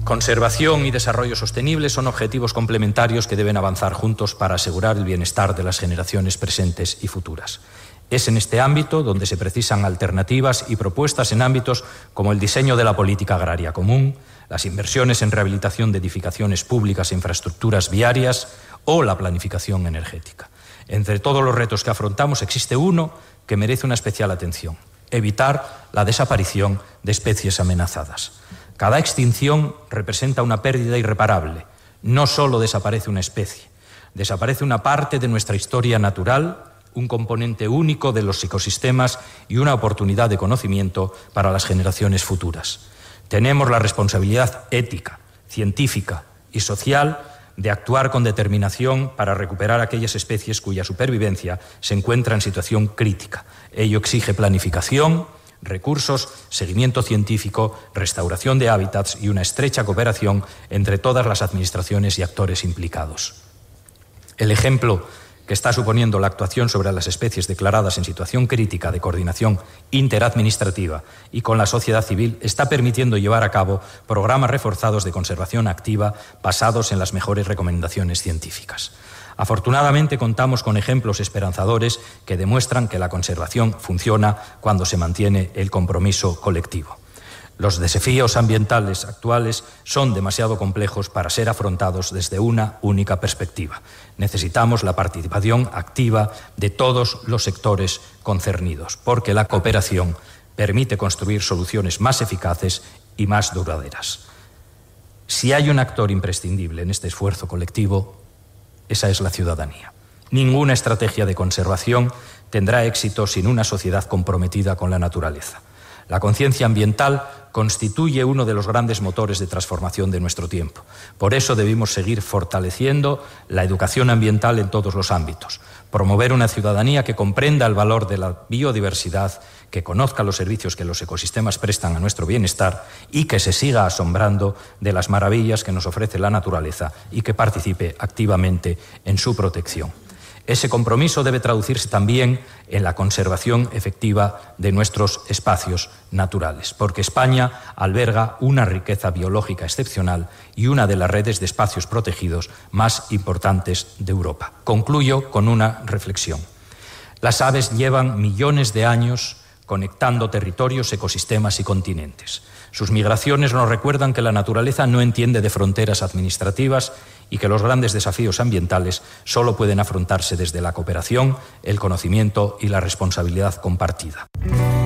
Conservación y desarrollo sostenible son objetivos complementarios que deben avanzar juntos para asegurar el bienestar de las generaciones presentes y futuras. Es en este ámbito donde se precisan alternativas y propuestas en ámbitos como el diseño de la política agraria común, las inversiones en rehabilitación de edificaciones públicas e infraestructuras viarias o la planificación energética. Entre todos los retos que afrontamos existe uno que merece una especial atención: evitar la desaparición de especies amenazadas. Cada extinción representa una pérdida irreparable. No solo desaparece una especie, desaparece una parte de nuestra historia natural, un componente único de los ecosistemas y una oportunidad de conocimiento para las generaciones futuras. Tenemos la responsabilidad ética, científica y social de actuar con determinación para recuperar aquellas especies cuya supervivencia se encuentra en situación crítica. Ello exige planificación, recursos, seguimiento científico, restauración de hábitats y una estrecha cooperación entre todas las administraciones y actores implicados. El ejemplo que está suponiendo la actuación sobre las especies declaradas en situación crítica de coordinación interadministrativa y con la sociedad civil está permitiendo llevar a cabo programas reforzados de conservación activa basados en las mejores recomendaciones científicas. Afortunadamente contamos con ejemplos esperanzadores que demuestran que la conservación funciona cuando se mantiene el compromiso colectivo. Los desafíos ambientales actuales son demasiado complejos para ser afrontados desde una única perspectiva. Necesitamos la participación activa de todos los sectores concernidos, porque la cooperación permite construir soluciones más eficaces y más duraderas. Si hay un actor imprescindible en este esfuerzo colectivo, esa es la ciudadanía. Ninguna estrategia de conservación tendrá éxito sin una sociedad comprometida con la naturaleza. La conciencia ambiental constituye uno de los grandes motores de transformación de nuestro tiempo. Por eso debemos seguir fortaleciendo la educación ambiental en todos los ámbitos, promover una ciudadanía que comprenda el valor de la biodiversidad, que conozca los servicios que los ecosistemas prestan a nuestro bienestar y que se siga asombrando de las maravillas que nos ofrece la naturaleza y que participe activamente en su protección. Ese compromiso debe traducirse también en la conservación efectiva de nuestros espacios naturales, porque España alberga una riqueza biológica excepcional y una de las redes de espacios protegidos más importantes de Europa. Concluyo con una reflexión. Las aves llevan millones de años conectando territorios, ecosistemas y continentes. Sus migraciones nos recuerdan que la naturaleza no entiende de fronteras administrativas y que los grandes desafíos ambientales solo pueden afrontarse desde la cooperación, el conocimiento y la responsabilidad compartida.